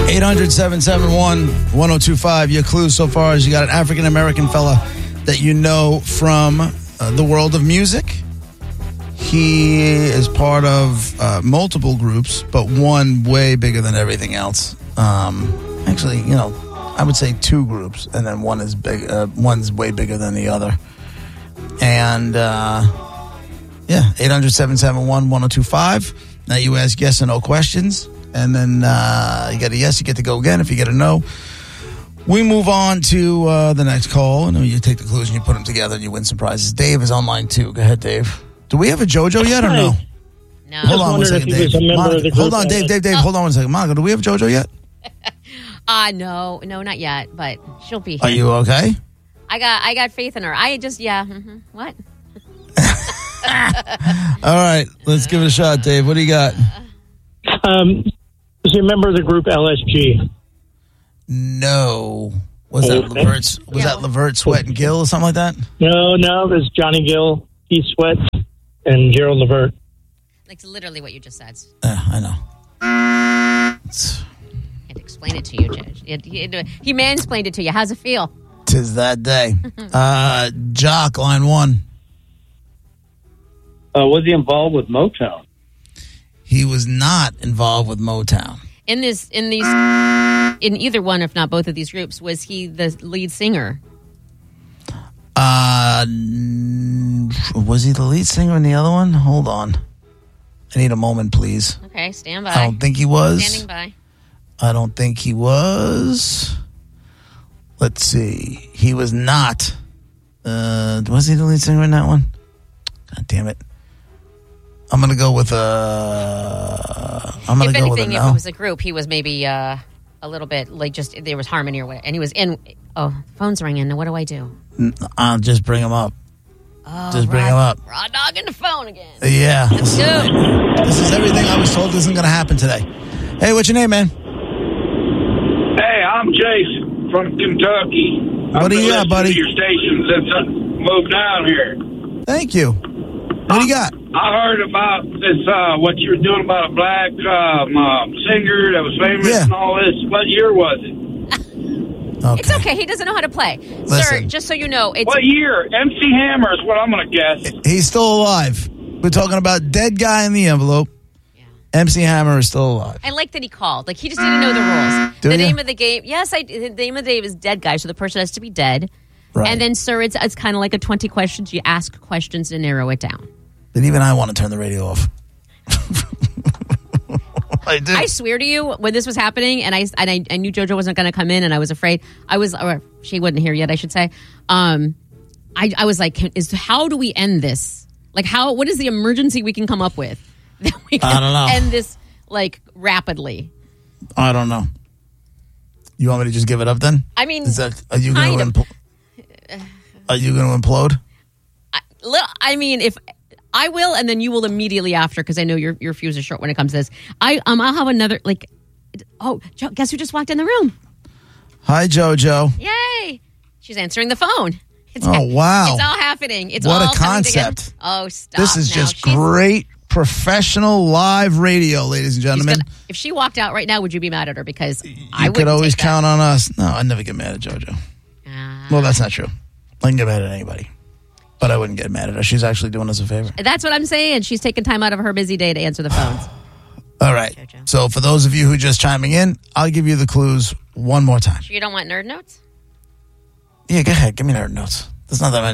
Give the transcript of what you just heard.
800-771-1025. Your clues so far is you got an African-American fella that you know from the world of music. He is part of multiple groups, but one way bigger than everything else. Actually, I would say two groups, and then one is big. One's way bigger than the other. And 800-771-1025. Now you ask yes or no questions, and then you get a yes, you get to go again. If you get a no, we move on to the next call, and you take the clues and you put them together, and you win some prizes. Dave is on line 2. Go ahead, Dave. Do we have a JoJo yet or no? No. Hold on 1 second, Dave. Monica, hold on, Dave. Hold on 1 second. Monica, do we have JoJo yet? No, not yet, but she'll be here. Are you okay? I got faith in her. What? All right, let's give it a shot, Dave. What do you got? Is he a member of the group LSG? No. Was that Levert? Was that Levert, Sweat, and Gill or something like that? No. There's Johnny Gill, Keith Sweat, and Gerald Levert. Like literally what you just said. I know. I had to explain it to you, Judge. He mansplained it to you. How's it feel? 'Tis that day. Jock, line 1. Was he involved with Motown? He was not involved with Motown. In either one, if not both of these groups, was he the lead singer? Was he the lead singer in the other one? Hold on. I need a moment, please. Okay, stand by. I don't think he was. Standing by. I don't think he was. Let's see. He was not. Was he the lead singer in that one? God damn it. I'm going to go with if anything, if it was a group, he was maybe a little bit like just there was harmony or what. And he was in. Oh, phone's ringing. What do I do? I'll just bring him up. Bring him up. Raw dog in the phone again. Yeah. Let's go. This is everything I was told isn't going to happen today. Hey, what's your name, man? Hey, I'm Jason from Kentucky. What do you got, buddy? Your station since I moved down here. Thank you. What do you got? I heard about this, what you were doing about a black singer that was famous and all this. What year was it? Okay. It's okay. He doesn't know how to play. Listen. Sir, just so you know. What year? MC Hammer is what I'm going to guess. He's still alive. We're talking about dead guy in the envelope. Yeah. MC Hammer is still alive. I like that he called. Like, he just didn't know the rules. Do the you? name of the game. Yes, the name of the game is dead guy, so the person has to be dead. Right. And then, sir, it's kind of like a 20 questions. You ask questions to narrow it down. Then even I want to turn the radio off. I do. I swear to you, when this was happening, and I knew JoJo wasn't going to come in, and I was afraid. Or she wasn't here yet, I should say. I was like, how do we end this? Like, what is the emergency we can come up with that we can I don't know. end this like rapidly? I don't know. You want me to just give it up then? I mean, are you going to implode? I mean, if I will, and then you will immediately after, because I know your fuse is short when it comes to this. I'll have another guess who just walked in the room? Hi, JoJo. Yay! She's answering the phone. Wow! It's all happening. It's what all a concept! Oh, stop! This is just great professional live radio, ladies and gentlemen. If she walked out right now, would you be mad at her? Because you could always count on us. No, I'd never get mad at JoJo. Well, that's not true. I can get mad at anybody. But I wouldn't get mad at her. She's actually doing us a favor. That's what I'm saying. She's taking time out of her busy day to answer the phones. All right. JoJo. So for those of you who are just chiming in, I'll give you the clues one more time. You don't want nerd notes? Yeah, go ahead. Give me nerd notes. There's not that many.